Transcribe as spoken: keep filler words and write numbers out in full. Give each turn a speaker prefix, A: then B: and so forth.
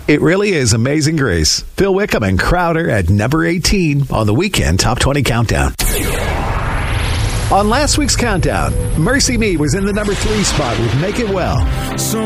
A: It really is Amazing Grace. Phil Wickham and Crowder at number eighteen on the Weekend Top twenty Countdown. On last week's countdown, Mercy Me was in the number three spot with Make It Well.